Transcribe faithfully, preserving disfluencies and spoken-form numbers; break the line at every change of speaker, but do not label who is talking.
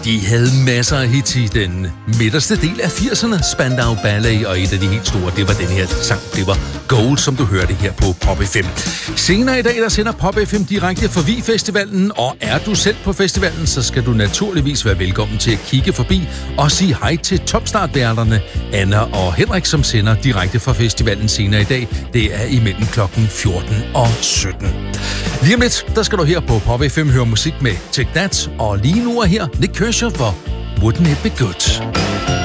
De havde masser af hits i den midterste del af firserne. Spandau Ballet, og et af de helt store, det var den her sang. Det var Gold, som du hørte her på Pop F M. Senere i dag, der sender Pop F M direkte forbi festivalen, og er du selv på festivalen, så skal du naturligvis være velkommen til at kigge forbi og sige hej til topstartværterne Anna og Henrik, som sender direkte fra festivalen senere i dag. Det er imellem klokken fjorten og sytten. Lige om lidt, der skal du her på Pop F M høre musik med Take That, og lige nu er her Nick Kershaw for Wouldn't It Be Good.